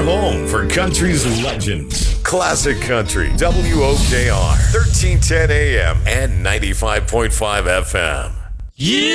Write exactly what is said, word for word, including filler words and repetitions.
your home for country's legends. Classic Country, W O K R, thirteen ten A M and ninety-five point five F M. Yeah.